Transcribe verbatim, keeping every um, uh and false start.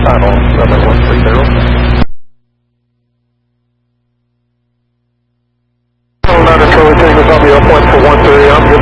Channel seven one three zero. Leonard Troy, take us on the airport for one three. I'm